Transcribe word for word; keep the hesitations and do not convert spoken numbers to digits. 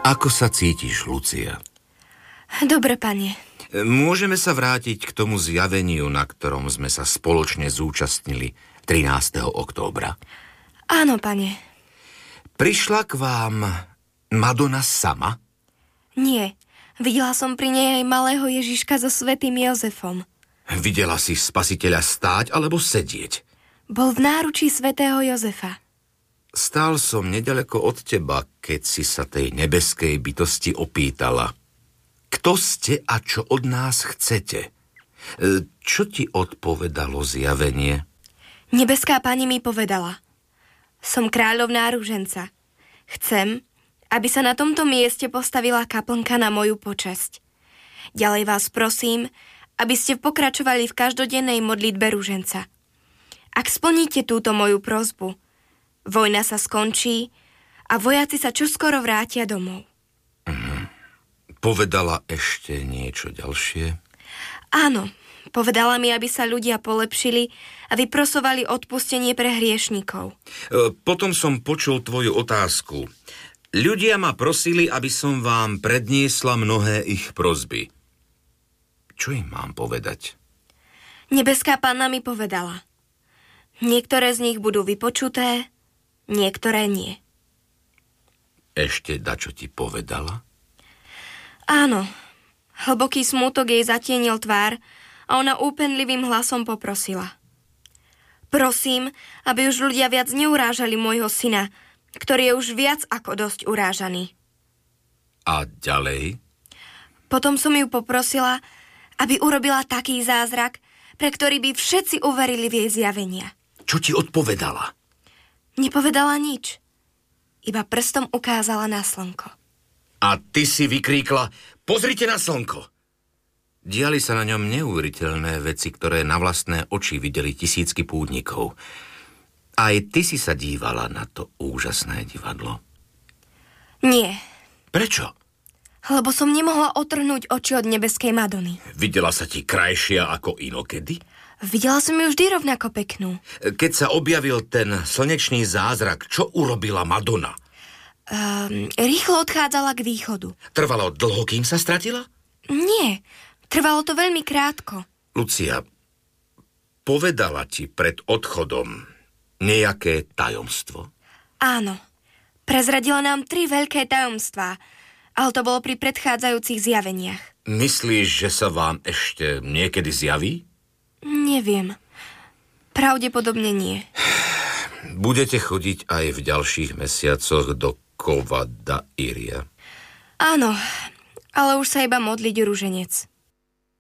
Ako sa cítiš, Lucia? Dobre, pane. Môžeme sa vrátiť k tomu zjaveniu, na ktorom sme sa spoločne zúčastnili trinásteho októbra. Áno, pane. Prišla k vám Madonna sama? Nie. Videla som pri nej aj malého Ježiška so svätým Jozefom. Videla si spasiteľa stáť alebo sedieť? Bol v náručí svätého Jozefa. Stál som nedaleko od teba, keď si sa tej nebeskej bytosti opýtala. Kto ste a čo od nás chcete? Čo ti odpovedalo zjavenie? Nebeská pani mi povedala. Som kráľovná rúženca. Chcem, aby sa na tomto mieste postavila kaplnka na moju počesť. Ďalej vás prosím, aby ste pokračovali v každodennej modlitbe rúženca. Ak splníte túto moju prosbu, vojna sa skončí a vojaci sa čoskoro vrátia domov. Mhm. Povedala ešte niečo ďalšie? Áno, povedala mi, aby sa ľudia polepšili a vyprosovali odpustenie pre hriešnikov. Potom som počul tvoju otázku. Ľudia ma prosili, aby som vám predniesla mnohé ich prosby. Čo im mám povedať? Nebeská panna mi povedala. Niektoré z nich budú vypočuté, niektoré nie. Ešte dačo ti povedala? Áno. Hlboký smútok jej zatienil tvár a ona úpenlivým hlasom poprosila. Prosím, aby už ľudia viac neurážali môjho syna, ktorý je už viac ako dosť urážaný. A ďalej? Potom som ju poprosila, aby urobila taký zázrak, pre ktorý by všetci uverili v jej zjavenia. Čo ti odpovedala? Nepovedala nič. Iba prstom ukázala na slnko. A ty si vykríkla, pozrite na slnko. Diali sa na ňom neuveriteľné veci, ktoré na vlastné oči videli tisícky pútnikov. Aj ty si sa dívala na to úžasné divadlo? Nie. Prečo? Lebo som nemohla otrhnúť oči od nebeskej Madony. Videla sa ti krajšia ako inokedy? Videla som ju vždy rovnako peknú. Keď sa objavil ten slnečný zázrak, čo urobila Madonna? Um, rýchlo odchádzala k východu. Trvalo dlho, kým sa stratila? Nie, trvalo to veľmi krátko. Lucia, povedala ti pred odchodom nejaké tajomstvo? Áno, prezradila nám tri veľké tajomstvá, ale to bolo pri predchádzajúcich zjaveniach. Myslíš, že sa vám ešte niekedy zjaví? Neviem. Pravdepodobne nie. Budete chodiť aj v ďalších mesiacoch do Cova da Iria? Áno, ale už sa iba modliť rúženec.